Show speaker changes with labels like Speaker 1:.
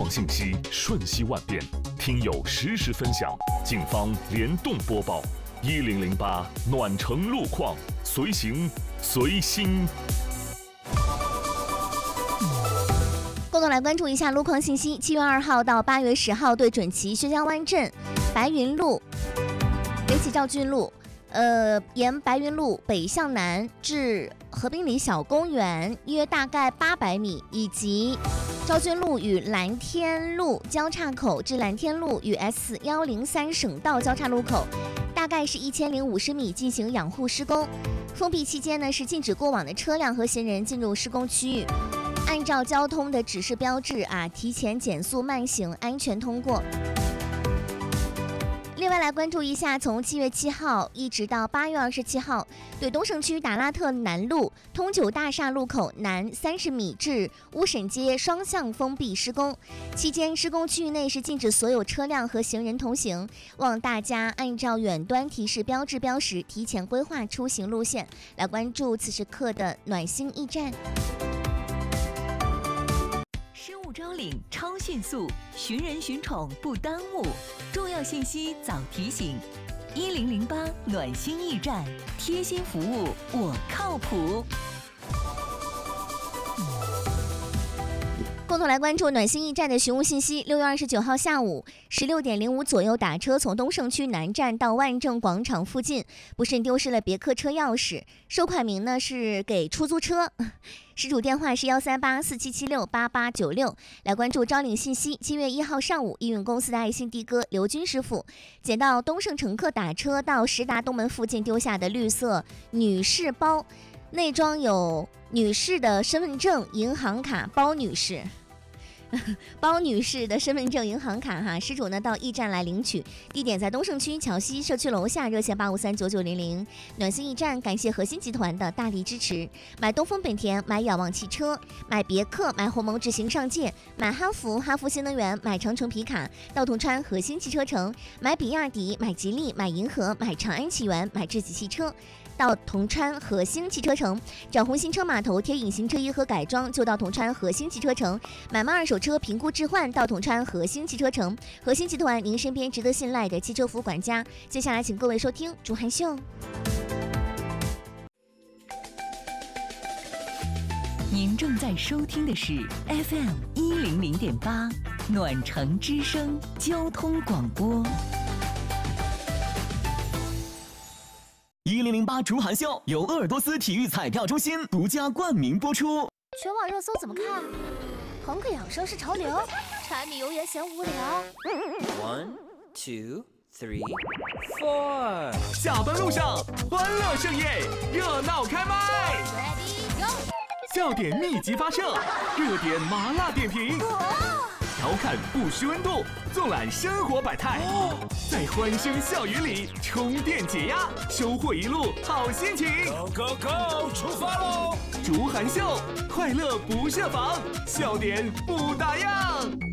Speaker 1: 信息瞬息万变，听友实时分享，警方联动播报，1008暖城路况，随行随心。
Speaker 2: 共同来关注一下路况信息。7月2号到8月10号，对准其薛家湾镇白云路、北起赵郡路，沿白云路北向南至河滨里小公园约大概800米，以及赵郡路与蓝天路交叉口至蓝天路与 S103省道交叉路口，大概是1050米进行养护施工。封闭期间呢，是禁止过往的车辆和行人进入施工区域。按照交通的指示标志提前减速慢行，安全通过。另外来关注一下，从7月7号一直到8月27号，对东胜区达拉特南路通九大厦路口南30米至乌沈街双向封闭施工，期间施工区域内是禁止所有车辆和行人通行，望大家按照远端提示标志标识提前规划出行路线。来关注此时刻的暖心驿站。
Speaker 3: 招领超迅速，寻人寻宠不耽误，重要信息早提醒。1008暖心驿站，贴心服务我靠谱。
Speaker 2: 共同来关注暖心驿站的询务信息。6月29号下午16点05左右，打车从东胜区南站到万正广场附近，不慎丢失了别克车钥匙，收款名呢是给出租车，失主电话是13847768896。来关注招领信息。7月1号上午，易运公司的爱心的哥刘军师傅捡到东胜乘客打车到实达东门附近丢下的绿色女士包，内装有女士的身份证、银行卡，包女士的身份证、银行卡失主呢到驿站来领取，地点在东胜区桥西社区楼下，热线8539900。暖心驿站感谢核心集团的大力支持。买东风本田，买仰望汽车，买别克，买鸿蒙智行上界，买哈弗新能源，买长城皮卡，到铜川核心汽车城，买比亚迪，买吉利，买银河，买长安汽源，买智己汽车，到铜川核心汽车城。找红新车码头贴隐形车衣和改装，就到铜川核心汽车城。买卖二手车评估置换，到铜川核心汽车城。核心集团，您身边值得信赖的汽车服务管家。接下来请各位收听竹涵秀。
Speaker 3: 您正在收听的是 FM 100.8暖城之声交通广播。
Speaker 4: 1008竹涵秀由鄂尔多斯体育彩票中心独家冠名播出。
Speaker 5: 全网热搜怎么看？朋克养生是潮流，柴米油盐嫌无聊。
Speaker 6: 1, 2, 3, 4。
Speaker 4: 下班路上欢乐盛宴，热闹开麦。
Speaker 5: Ready go。
Speaker 4: 笑点密集发射，热点麻辣点评。调侃不失温度，纵览生活百态，在欢声笑语里充电解压，收获一路好心情。
Speaker 6: Go go go， 出发喽！
Speaker 4: 竹涵秀，快乐不设防，笑点不打烊。